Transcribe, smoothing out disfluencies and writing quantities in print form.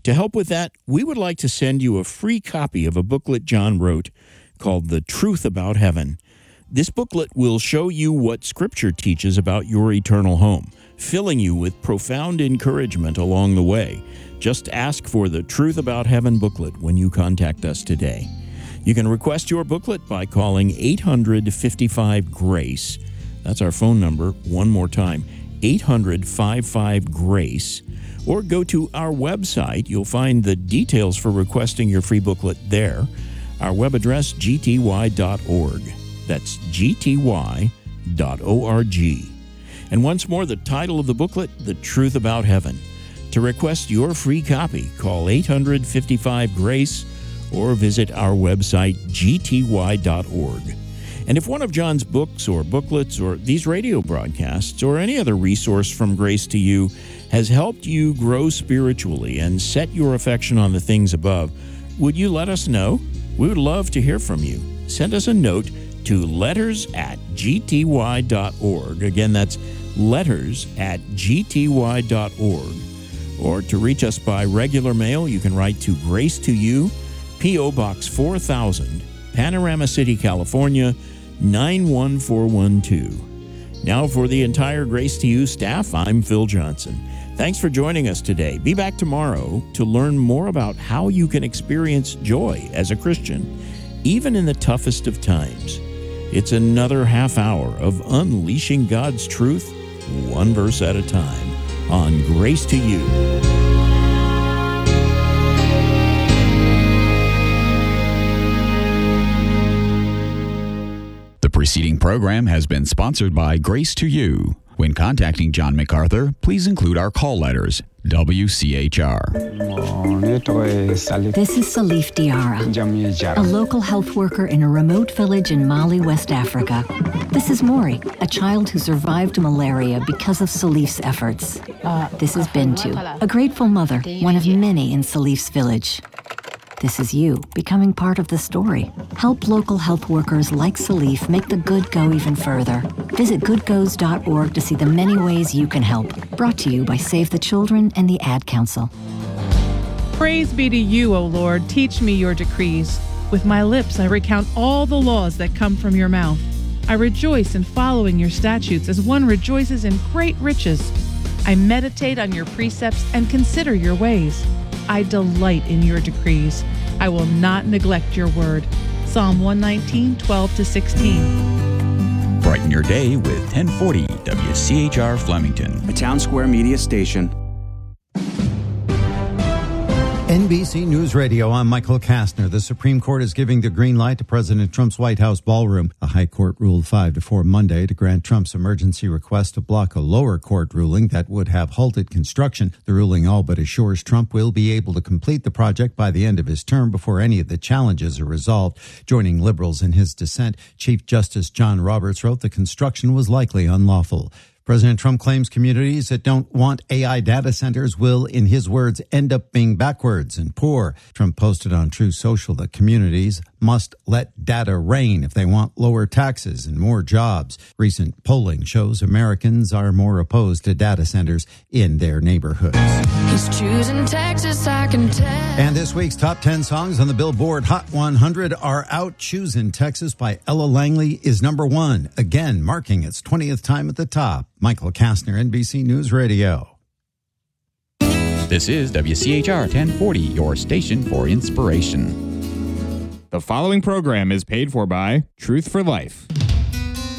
To help with that, we would like to send you a free copy of a booklet John wrote called The Truth About Heaven. This booklet will show you what Scripture teaches about your eternal home, filling you with profound encouragement along the way. Just ask for the Truth About Heaven booklet when you contact us today. You can request your booklet by calling 800-55-GRACE. That's our phone number. One more time, 800-55-GRACE. Or go to our website. You'll find the details for requesting your free booklet there. Our web address, gty.org. That's gty.org. And once more, the title of the booklet, The Truth About Heaven. To request your free copy, call 800-55-GRACE or visit our website, gty.org. And if one of John's books or booklets or these radio broadcasts or any other resource from Grace to You has helped you grow spiritually and set your affection on the things above, would you let us know? We would love to hear from you. Send us a note to letters@gty.org. Again, that's letters@gty.org. Or to reach us by regular mail, you can write to Grace to You, P.O. Box 4000, Panorama City, California, 91412. Now for the entire Grace to You staff, I'm Phil Johnson. Thanks for joining us today. Be back tomorrow to learn more about how you can experience joy as a Christian, even in the toughest of times. It's another half hour of unleashing God's truth, one verse at a time, on Grace to You. The preceding program has been sponsored by Grace to You. When contacting John MacArthur, please include our call letters, WCHR. This is Salif Diarra, a local health worker in a remote village in Mali, West Africa. This is Mori, a child who survived malaria because of Salif's efforts. This is Bintu, a grateful mother, one of many in Salif's village. This is you, becoming part of the story. Help local health workers like Salif make the good go even further. Visit goodgoes.org to see the many ways you can help. Brought to you by Save the Children and the Ad Council. Praise be to you, O Lord. Teach me your decrees. With my lips I recount all the laws that come from your mouth. I rejoice in following your statutes as one rejoices in great riches. I meditate on your precepts and consider your ways. I delight in your decrees. I will not neglect your word. Psalm 119, 12-16. Brighten your day with 1040 WCHR Flemington, a Town Square Media station. NBC News Radio, I'm Michael Kastner. The Supreme Court is giving the green light to President Trump's White House ballroom. The High Court ruled 5-4 Monday to grant Trump's emergency request to block a lower court ruling that would have halted construction. The ruling all but assures Trump will be able to complete the project by the end of his term before any of the challenges are resolved. Joining liberals in his dissent, Chief Justice John Roberts wrote the construction was likely unlawful. President Trump claims communities that don't want AI data centers will, in his words, end up being backwards and poor. Trump posted on Truth Social that communities must let data reign if they want lower taxes and more jobs. Recent polling shows Americans are more opposed to data centers in their neighborhoods. He's choosing Texas, I can tell. And this week's top 10 songs on the Billboard Hot 100 are out. Choosing Texas by Ella Langley is number 1, again marking its 20th time at the top. Michael Kastner, NBC News Radio. This is WCHR 1040, your station for inspiration. The following program is paid for by Truth for Life.